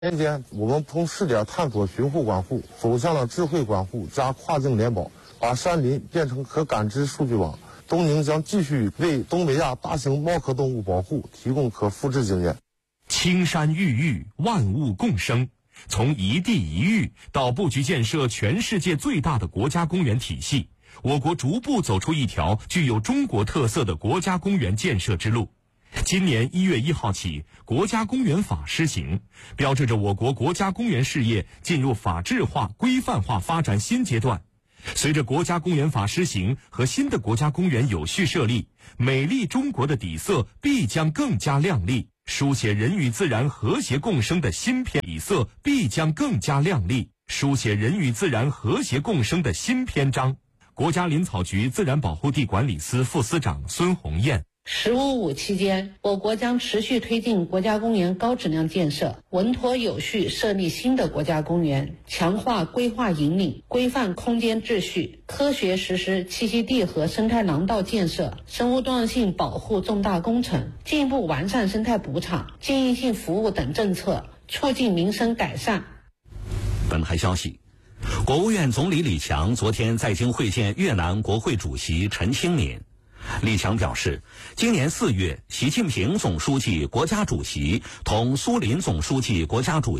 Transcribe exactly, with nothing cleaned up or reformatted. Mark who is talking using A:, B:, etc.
A: 年间，我们从试点探索巡护管护，走向了智慧管护加跨境联保，把山林变成可感知数据网。东宁将继续为东北亚大型猫科动物保护提供可复制经验。
B: 青山郁郁，万物共生。从一地一域到布局建设全世界最大的国家公园体系，我国逐步走出一条具有中国特色的国家公园建设之路。今年一月一号起，国家公园法施行，标志着我国国家公园事业进入法治化、规范化发展新阶段。随着国家公园法施行和新的国家公园有序设立，美丽中国的底色必将更加亮丽，书写人与自然和谐共生的新篇底色必将更加亮丽，书写人与自然和谐共生的新篇章。国家林草局自然保护地管理司副司长孙红艳。
C: 十五五期间，我国将持续推进国家公园高质量建设，稳妥有序设立新的国家公园，强化规划引领，规范空间秩序，科学实施栖息地和生态廊道建设、生物多样性保护重大工程，进一步完善生态补偿、经营性服务等政策，促进民生改善。
D: 本台消息，国务院总理李强昨天在京会见越南国会主席陈清敏。李强表示，今年四月，习近平总书记、国家主席同苏林总书记、国家主席